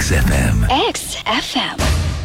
XFM. XFM.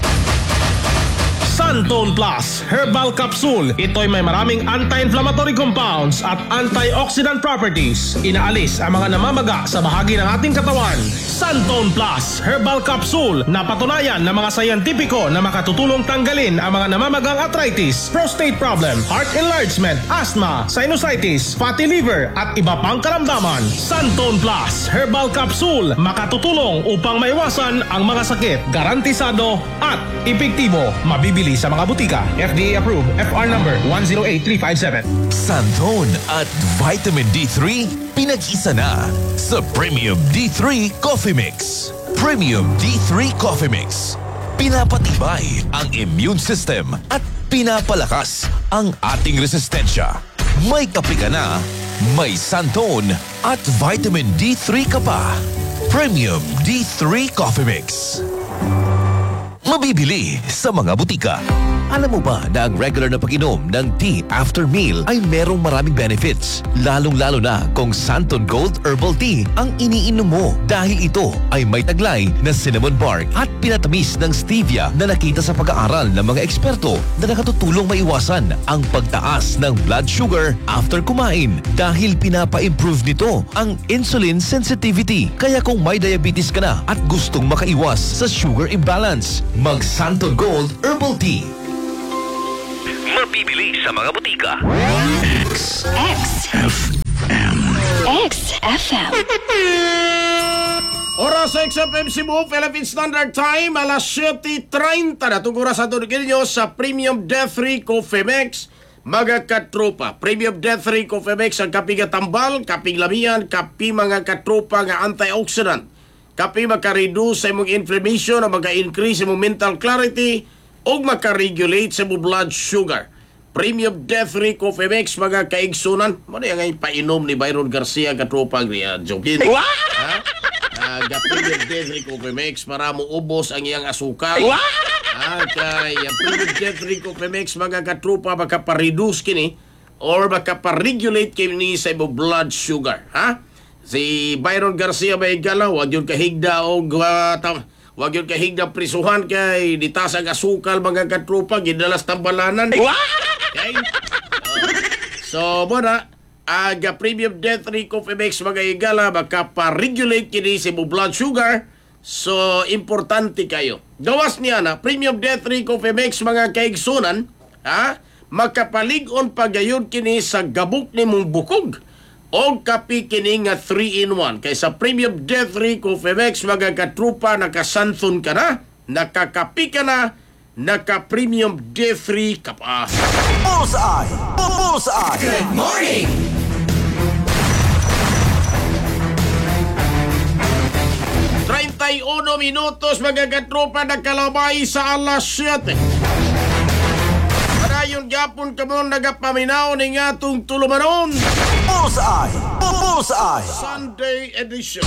Santone Plus Herbal Capsule. Ito'y may maraming anti-inflammatory compounds at antioxidant properties. Inaalis ang mga namamaga sa bahagi ng ating katawan. Santone Plus Herbal Capsule, napatunayan ng mga sayantipiko na makatutulong tanggalin ang mga namamagang arthritis, prostate problem, heart enlargement, asthma, sinusitis, fatty liver at iba pang karamdaman. Santone Plus Herbal Capsule, makatutulong upang maiwasan ang mga sakit. Garantisado at epektibo. Mabibili sa mga butika. FDA approved. FR number 108357. Santone at Vitamin D3 pinag-isa na sa Premium D3 Coffee Mix. Premium D3 Coffee Mix. Pinapatibay ang immune system at pinapalakas ang ating resistensya. May kape ka na, may Santone at Vitamin D3 ka pa. Premium D3 Coffee Mix. Mabibili sa mga butika. Alam mo ba na ang regular na pag-inom ng tea after meal ay merong maraming benefits? Lalong-lalo na kung Santone Gold Herbal Tea ang iniinom mo dahil ito ay may taglay na cinnamon bark at pinatamis ng stevia na nakita sa pag-aaral ng mga eksperto na nakatutulong maiwasan ang pagtaas ng blood sugar after kumain dahil pinapa-improve nito ang insulin sensitivity. Kaya kung may diabetes ka na at gustong makaiwas sa sugar imbalance, mag Santone Gold Herbal Tea. Mabibili sa mga butika. XFM. XFM. Oras sa XFM Cebu, Philippine Standard Time, alas 7:30 na tungkol sa tunugin nyo sa Premium Death 3 Coffee Mix. Mga katropa, Premium Death 3 Coffee Mix ang kapi tambal, kapi lamian, kapi mga katropa nga antioxidant. Kapi makareduce sa imong inflammation o maka-increase sa imong mental clarity o maka-regulate sa imong blood sugar. Premium Death 3 Coffee Mix, mga kaigsunan. Ano yung ngay painom ni Byron Garcia katropang ni Joaquin? Premium Death 3 Coffee Mix para mo ubos ang iyang asukal. Kaya Premium Death 3 Coffee Mix, mga katropa, makapareduce kini or makaparegulate kini sa imong blood sugar. Si Byron Garcia may gala, wag yun kahigda o wag yun kahigda prisuhan kay ditasag asukal, mga katropa, gidalas tambalanan. Okay? So, muna, aga Premium Death 3 Coffee Mix, mga igala, makaparegulate kini sa blood sugar. So, importante kayo. Gawas niya na, Premium Death 3 Coffee Mix, mga kaigsunan, makapalig-on pagayon kini sa gabok ni mong bukog. O kapi kini nga 3-in-1. Kaysa Premium Death 3 Coffee Mix, mga katrupa, nakasanthon ka na, nakakapi ka na, naka-Premium Death 3 ka pa. Bullseye! Bullseye! Good morning. Minutos, mga katropa, nagkalabay sa alas 7. Marayon gapon kamo nagapaminaw ni nga itong tulumanon. Bullseye! Bullseye! Sunday edition.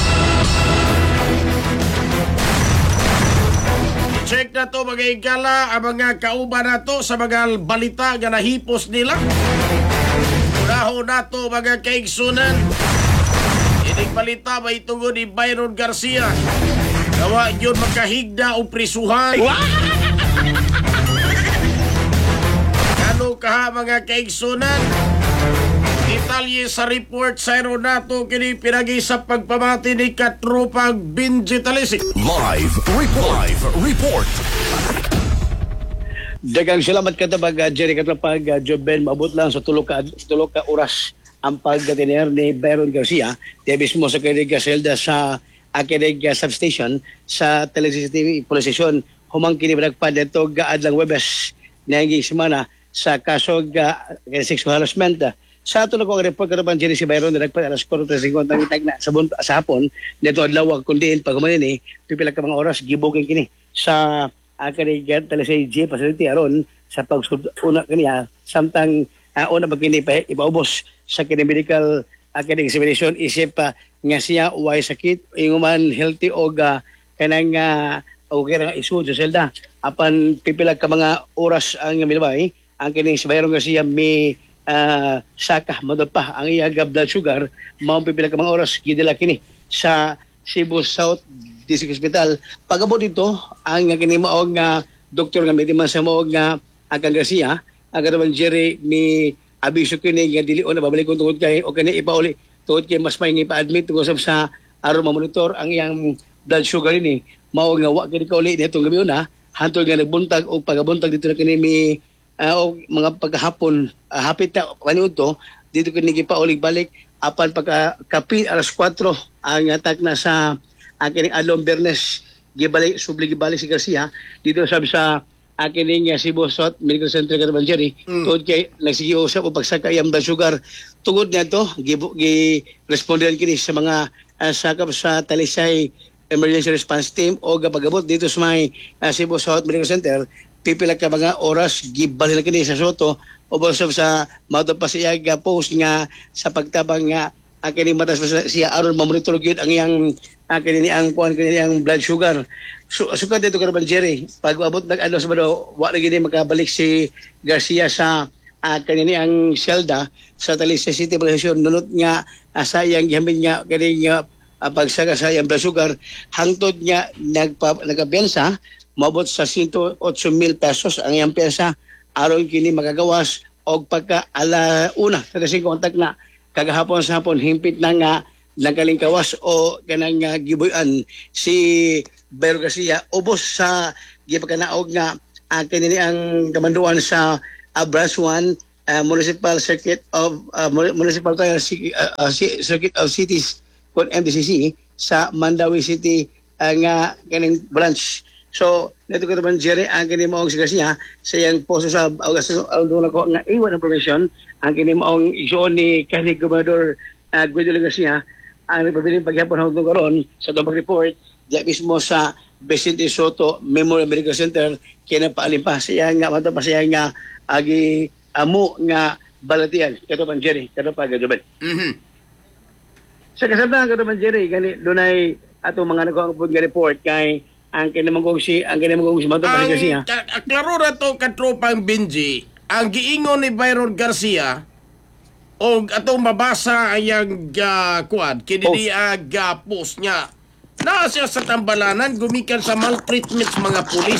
Check na to, mga igala, ang mga kauban na to sa mga balita nga nahipos nila. Unaho na to, mga kaigsunan. Ining balita may tungod ni Byron Garcia. Gawa yun makahigda o prisuhan. Ano ka, mga kaigsunan? Detalye sa report sa Aeronato kini pinagi sa pagpamati ni katropang Binjitalisi. Live report. Dagang salamat katabag Jerry katapag Joben, maabot lang sa tulo ka oras ang paggatiner ni Byron Garcia. Di mismo sa Kiniga Selda sa Kiniga Substation sa Television Police Station. Humang kinibagpad ito gaadlang Webes na hinging semana sa kasog sexual harassment. Sa ito na ko ang report katapan Jerry si Byron na nagpad alas 4:50 na sa hapon dito adlaw kundiin pag humanin pipila ka mga oras gibugin kini sa Kiniga Television facility aron sa pagsuna kaniya samtang una magkini pa ipaubos sa kini medical examination isip nga siya way sakit inguman healthy o kanang okay nga isu sa selda apan pipila ka mga oras ang milabay ang kini si Byron Garcia may saka madapa ang iya blood sugar mao pipila ka mga oras gidala kini sa Cebu South District Hospital. Pagabot dito, ang kinimaog nga doktor nga mediman sa moog nga Agang Garcia, ang kataman Jerry ni abiso kini nga dili o nababalik kung tungod kay o kani ipauli tungod kay mas may pa-admit tungod sa aron ma-monitor ang iyang blood sugar ini. Mao nga wa kini kauli nitong gabi una hantod nga nagbuntag o pagabuntag dito na kini o mga paghapon hapit na kaniud to dito kini gipauli balik apan pagka-kapi alas 4 ang attack na sa aking Along Bernes gibalik si Garcia dito sa aking Cebu South Medical Center Kataman Jerry tungod kay nagsigiusap o pagsakay ang blood sugar tungod niya to gi-respondan kini sa mga sakap sa Talisay Emergency Response Team o gapagabot dito sa may Cebu South Medical Center pipila ka mga oras gibalhin kini sa Soto o sa mauto pa siya post nga sa pagtabang nga aking matas siya aron mamonitor gyud ang iyang akin ang kuan kini ang blood sugar. Suka dito Kataman Jerry. Pag abot nag-ano sa bado, wa na gini makabalik si Garcia sa kanini ang Selda sa Talisay City Police nunot nga sayang gihamin nga kini nga pagsaka sa iyang blood sugar hangtod nga nagabensa mabot sa 108,000 pesos ang iyang pensa aron kini makagawas og pagka ala una sa kontak na kagahapon sa hapon himpit na nga nagkalingkawas o kanang gibuyan si Bero Garcia ubos sa gipagkanaog nga kanini ang kamanduan sa Branch 1 Municipal Circuit of Circuit of Cities con MDCC sa Mandawi City nga kaning branch. So dito ko naman Jerry ang kini maong si Garcia sa iyang posto sa Augusto doon ako nga iwan information ang kini maong isyon ni kanhi Gobernador Guido Garcia ang nagpabiling paghapon hangtod karon sa tong report diya mismo sa Vicente Soto Memorial Medical Center kina paalim pa siya nga mato pa siya nga agi amo nga balatian kato man Jerry kato pa gaduban. Sa kasabtan kato man Jerry gani dunay ato mga nagkuha nga report kay ang kinamagong si mato pa siya. Klaro ra to katropang Benji ang giingon ni Byron Garcia o atong mabasa ayang kuan kini post niya na siya sa tambalanan gumikan sa maltreatment sa mga pulis.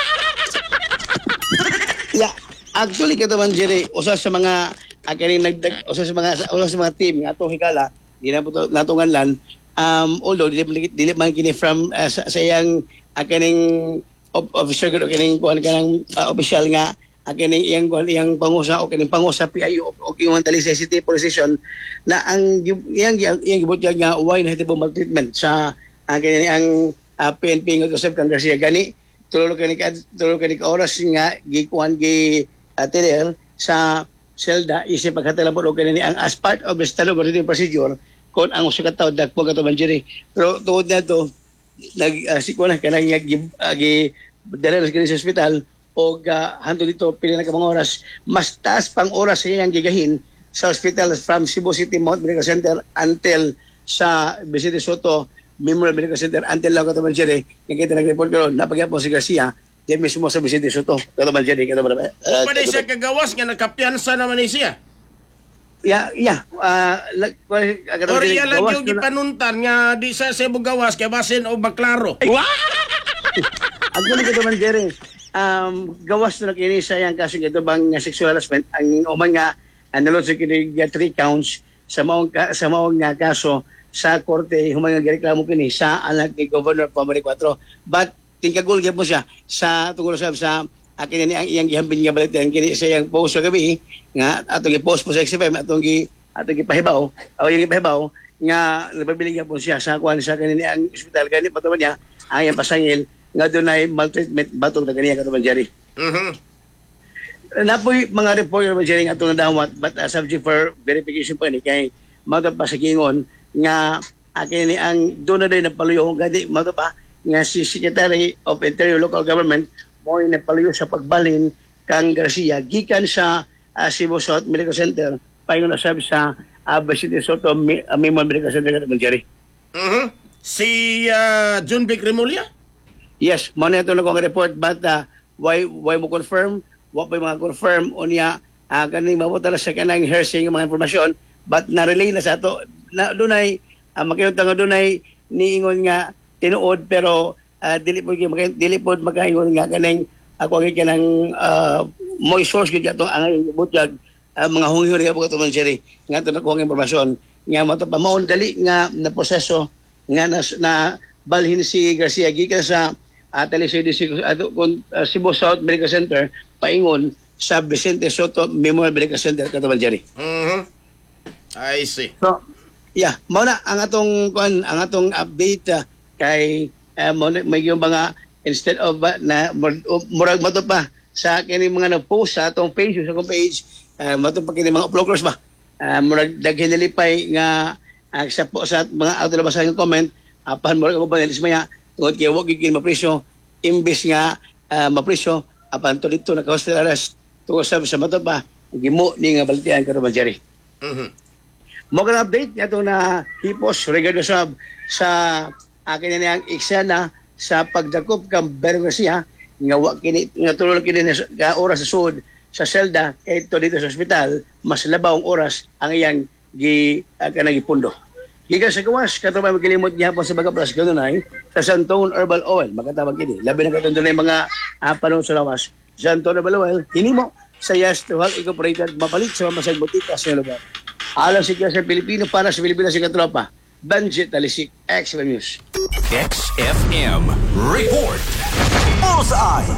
Yeah, actually kato man Jerry usa sa mga kini usa sa mga team nga ato higala di na po natunganlan although dili man kini from sa iyang kining officer o kining kuan kanang official nga kining iyang pangusa o kining pangusa PIO o kining Talisay City Police Station na ang iyang gibot nga why na hitabo maltreatment sa kining ang PNP nga Joseph Garcia gani tulo kani oras nga gikuan tiner sa Selda isip pagkatalabot o kini ang as part of the standard operating procedure kon ang usa ka tawo dagpo ka to Jerry pero tuod na to sikuna kanang gi dala sa hospital o hanto dito pila na ka mga oras mas taas pang oras sa iyang gigahin sa hospital from Cebu City Mount Medical Center until sa Vicente Soto Memorial Medical Center until lang Kataman Jerry nakita nag-report karon napagyapo si Garcia di mismo sa Vicente Soto Kataman Jerry pwede siya kagawas nga nakapiansa naman ni siya. Or iya lang yung ipanuntan nga di sa Cebu gawas kaya basin o baklaro. Ang gano'n ka naman, Jerry, gawas na kini sa iyang kaso ito bang sexual harassment ang umang nga nalot sa kini 3 counts sa maong nga kaso sa korte humang nga reklamo kini sa anak ni Governor Pamari 4 but tingkagul gyud mo siya sa tungkol sa akin ni ang iyang gihambin nga balita kini sa iyang post sa gabi nga atong i-post po sa XFM atong gipahibaw o yung gipahibaw nga nagpabiling po siya sa kuan sa kanini ang ospital gani patuman niya ang iyang pasangil nga dunay maltreatment batong na ganiya katuman Jerry. Napoy mga report naman Jerry nga atong nadawat but subject for verification po ni kay mata pa sa gingon nga akin ni ang doon na rin napaluyo gadi mata pa nga si Secretary of Interior Local Government mo napaluyo sa pagbalin kang Garcia gikan sa Cebu South Medical Center paingon na sabi sa Vicente Soto Memorial Medical Center katuman Jerry. Si John Vic Remulla? Yes, mo na ito na kong report but why mo confirm? Wa pa mga confirm o niya kaning mabuta na sa kanang hearsay ng mga informasyon but na-relay na sa ato na dunay makita nga dunay niingon nga tinuod pero dili po makaingon nga kanang ako ang kanang moist source gid ato ang butyag mga hunghuri nga po ito man Jerry nga ito nakuha ang informasyon nga maon dali nga na proseso nga na balhin si Garcia gikan sa Telecity Cebu South Medical Center paingon sa Vicente Soto Memorial Medical Center katuman Jerry. I see. So, yeah, mao na ang atong update kay may yung mga instead of na murag mato pa sa kini mga nag-post sa atong page sa akong page mato pa kini mga uploaders ba murag daghan nilipay nga sa mga auto na basahang comment apan murag mo ba maya tungod kay wa gid mapresyo imbes nga mapresyo apan to dito naka-hospital arrest tungod sa mato pa gimo ni nga baltian karon Jerry. Mo ka update yato na hipos regarding sa akin na ang eksena sa pagdakop kang Bero Garcia nga nga tulog kini nga oras sa sud sa selda ito dito sa ospital mas labaw ang oras ang iyang kanang ipundo. Gikan sa gawas katubay magkilimot gihapon sa Baga Plus kanunay sa Santon Herbal Oil makatawag kini labi na katundo na mga panon sa lawas. Santon Herbal Oil hinimo sa Yes to Health Incorporated mapalit sa masag butika sa lugar. Alam si sa Pilipino para sa Pilipinas sa katropa. Banjit Talisik, XFM News. XFM Report. Bullseye.